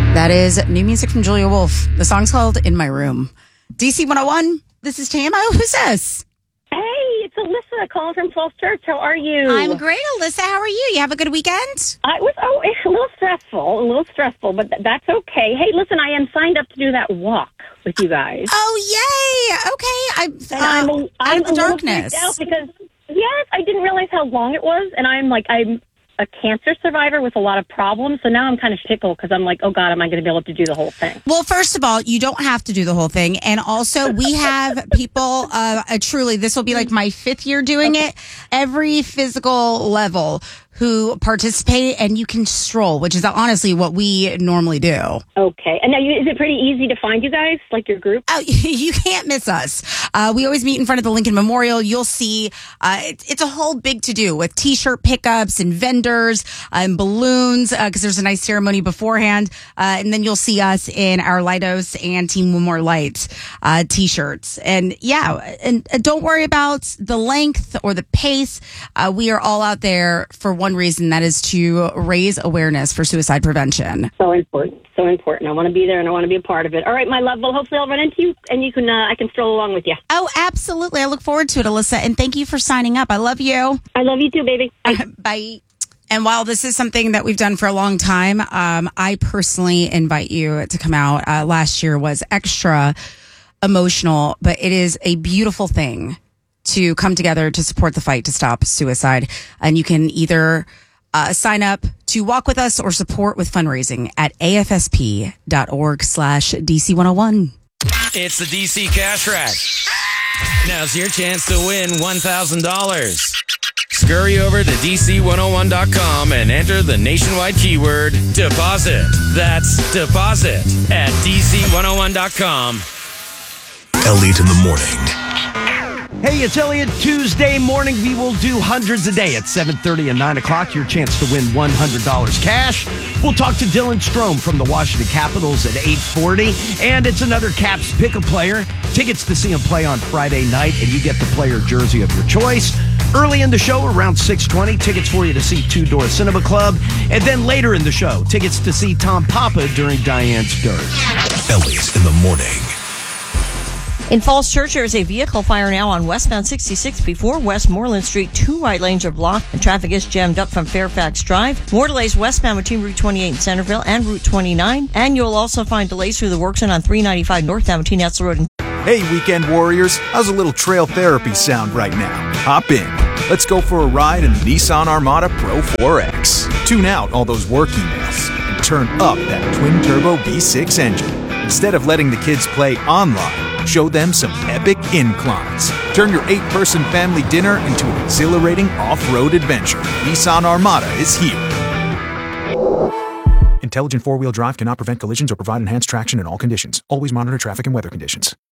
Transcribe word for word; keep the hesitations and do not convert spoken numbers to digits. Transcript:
That is new music from Julia Wolf. The song's called In My Room. D C one oh one, this is Tama. Who's this? Hey, it's Alyssa calling from Falls Church. How are you? I'm great, Alyssa. How are you? You have a good weekend? I was, oh, it's a little stressful, a little stressful, but th- that's okay. Hey, listen, I am signed up to do that walk with you guys. Oh, yay. Okay. I, uh, I'm, a, I'm out of the a little darkness. freaked out because, yes, I didn't realize how long it was, and I'm like, I'm a cancer survivor with a lot of problems, so now I'm kind of tickled because I'm like, oh, God, am I going to be able to do the whole thing? Well, first of all, you don't have to do the whole thing. And also, we have people, uh, uh, truly, this will be like my fifth year doing it, every physical level who participate, and you can stroll, which is honestly what we normally do. Okay. And now, you, is it pretty easy to find you guys, like your group? Oh, you can't miss us. Uh, we always meet in front of the Lincoln Memorial. You'll see uh, it, it's a whole big to-do with T-shirt pickups and vendors uh, and balloons because uh, there's a nice ceremony beforehand. Uh, and then you'll see us in our Lightos and Team One More Lights uh, T-shirts. And yeah, and uh, don't worry about the length or the pace. Uh, we are all out there for one reason, that is to raise awareness for suicide prevention. So important, so important. I want to be there and I want to be a part of it. All right, my love. Well, hopefully I'll run into you and you can, uh, I can stroll along with you. Oh, absolutely. I look forward to it, Alyssa. And thank you for signing up. I love you. I love you too, baby. Bye. Bye. And while this is something that we've done for a long time, um, I personally invite you to come out. Uh, last year was extra emotional, but it is a beautiful thing to come together to support the fight to stop suicide. And you can either uh, sign up to walk with us or support with fundraising at afsp.org slash DC101. It's the D C Cash Rack. Now's your chance to win one thousand dollars. Scurry over to D C one oh one dot com and enter the nationwide keyword deposit. That's deposit at D C one oh one dot com. Elliot in the morning. Hey, it's Elliot. Tuesday morning, we will do hundreds a day at seven thirty and nine o'clock. Your chance to win one hundred dollars cash. We'll talk to Dylan Strome from the Washington Capitals at eight forty. And it's another Caps pick-a player. Tickets to see him play on Friday night, and you get the player jersey of your choice. Early in the show, around six twenty, tickets for you to see Two Door Cinema Club. And then later in the show, tickets to see Tom Papa during Diane's Dirt. Elliot in the morning. In Falls Church, there is a vehicle fire now on westbound sixty-six before Westmoreland Street. Two right lanes are blocked and traffic is jammed up from Fairfax Drive. More delays westbound between Route twenty-eight in Centerville and Route twenty-nine. And you'll also find delays through the work zone on three ninety-five northbound between Etzel Road and... Hey, weekend warriors. How's a little trail therapy sound right now? Hop in. Let's go for a ride in the Nissan Armada Pro four X. Tune out all those work emails and turn up that twin-turbo V six engine. Instead of letting the kids play online, show them some epic inclines. Turn your eight-person family dinner into an exhilarating off-road adventure. Nissan Armada is here. Intelligent four-wheel drive cannot prevent collisions or provide enhanced traction in all conditions. Always monitor traffic and weather conditions.